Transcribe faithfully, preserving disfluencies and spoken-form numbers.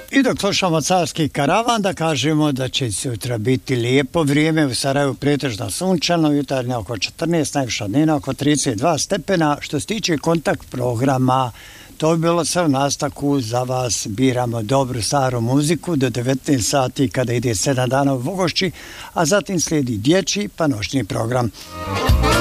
I dok slušamo Carski karavan, da kažemo da će sutra biti lijepo vrijeme, u Sarajevu pretežno sunčano, jutarnje oko četrnaest, najviša dnevna oko trideset dva stepena. Što se tiče kontakt programa, to bi bilo sve u nastavku. Za vas biramo dobru staru muziku do devetnaest sati kada ide sedam dana u Vogošći, a zatim slijedi dječji pa noćni program.